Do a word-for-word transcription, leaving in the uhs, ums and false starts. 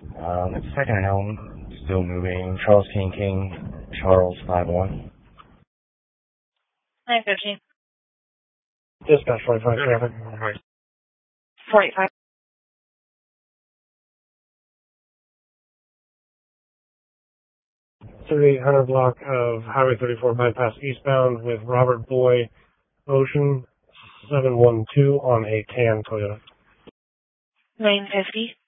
Um, it's second helm, still moving. Charles King King, Charles five one. nine fifteen. Dispatch forty-five traffic. forty-five. thirty-eight hundred block of Highway thirty-four bypass eastbound with Robert Boy Ocean seven one two on a tan Toyota. nine fifty.